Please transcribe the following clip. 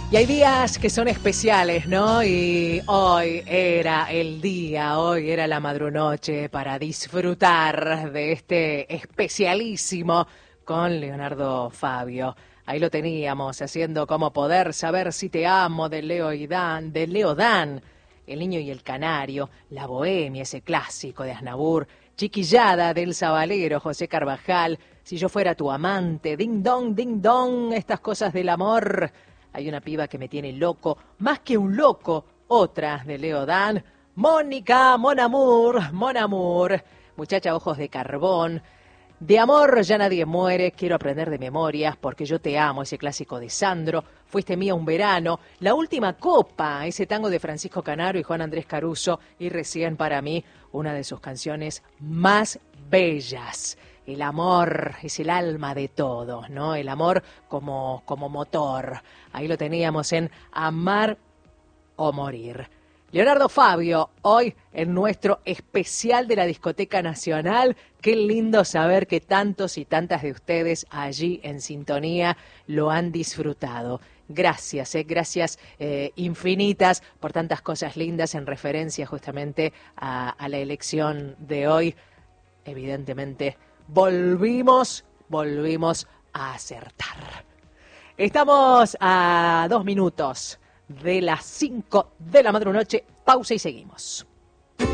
Y hay días que son especiales, ¿no? Y hoy era el día, hoy era la madrunoche para disfrutar de este especialísimo con Leonardo Fabio. Ahí lo teníamos haciendo Cómo poder saber si te amo de Leo Dan, El niño y el canario, La bohemia, ese clásico de Aznavour, Chiquillada del Sabalero, José Carvajal, Si yo fuera tu amante, Ding dong, estas cosas del amor. Hay una piba que me tiene loco, más que un loco, otra de Leo Dan, Mónica, Mon Amour, muchacha ojos de carbón. De amor ya nadie muere, quiero aprender de memorias porque yo te amo, ese clásico de Sandro, fuiste mía un verano, La última copa, ese tango de Francisco Canaro y Juan Andrés Caruso, y recién para mí una de sus canciones más bellas. El amor es el alma de todo, ¿no? El amor como motor. Ahí lo teníamos en Amar o Morir. Leonardo Fabio, hoy en nuestro especial de la Discoteca Nacional. Qué lindo saber que tantos y tantas de ustedes allí en sintonía lo han disfrutado. Gracias, gracias infinitas por tantas cosas lindas en referencia justamente a la elección de hoy. Evidentemente, volvimos a acertar. Estamos a 2 minutos de las 5 de la madrugada. Pausa y seguimos.